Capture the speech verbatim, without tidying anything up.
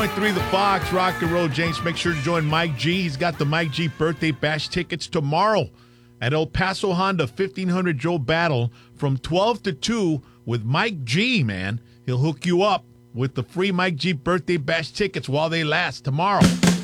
point three The Fox, Rock and Roll. James, make sure to join Mike G. He's got the Mike G Birthday Bash tickets tomorrow at El Paso Honda fifteen hundred Joe Battle from twelve to two with Mike G, man. He'll hook you up with the free Mike G Birthday Bash tickets while they last tomorrow.